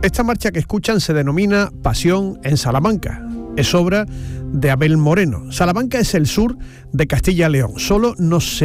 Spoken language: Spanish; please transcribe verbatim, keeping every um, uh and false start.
Esta marcha que escuchan se denomina Pasión en Salamanca. Es obra de Abel Moreno. Salamanca es el sur de Castilla y León. Solo nos